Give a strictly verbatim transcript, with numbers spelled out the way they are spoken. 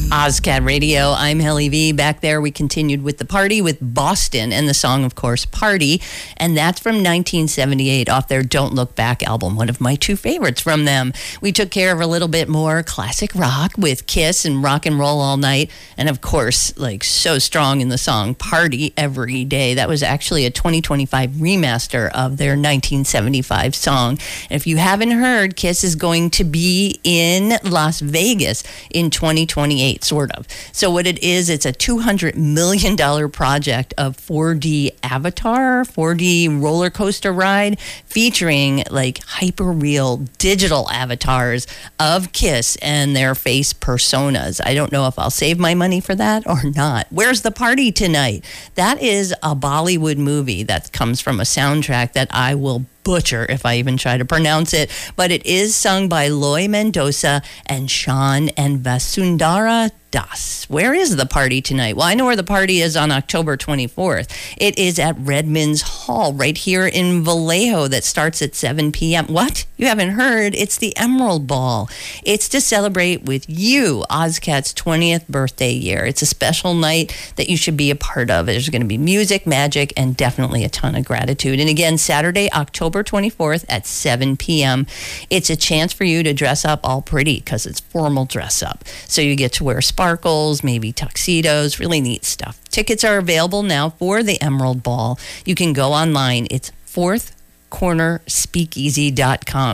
Ozcat Radio, I'm Helly V. Back there, we continued with the party with Boston and the song, of course, Party. And that's from nineteen seventy-eight off their Don't Look Back album, one of my two favorites from them. We took care of a little bit more classic rock with Kiss and Rock and Roll All Night. And of course, like so strong in the song, Party Every Day. That was actually a twenty twenty-five remaster of their nineteen seventy-five song. And if you haven't heard, Kiss is going to be in Las Vegas in twenty twenty-eight. Sort of. So what it is, it's a two hundred million dollars project of four D avatar, four D roller coaster ride featuring like hyper real digital avatars of Kiss and their face personas. I don't know if I'll save my money for that or not. Where's the party tonight? That is a Bollywood movie that comes from a soundtrack that I will butcher if I even try to pronounce it, but it is sung by Loy Mendoza and Sean and Vasundhara Das. Where is the party tonight? Well, I know where the party is on October twenty-fourth. It is at Redmond's Hall right here in Vallejo that starts at seven p.m. What? You haven't heard? It's the Emerald Ball. It's to celebrate with you, Ozcat's twentieth birthday year. It's a special night that you should be a part of. There's going to be music, magic, and definitely a ton of gratitude. And again, Saturday, October twenty-fourth at seven p.m. It's a chance for you to dress up all pretty because it's formal dress up. So you get to wear sparkles, maybe tuxedos, really neat stuff. Tickets are available now for the Emerald Ball. You can go online. It's fourth corner speakeasy dot com.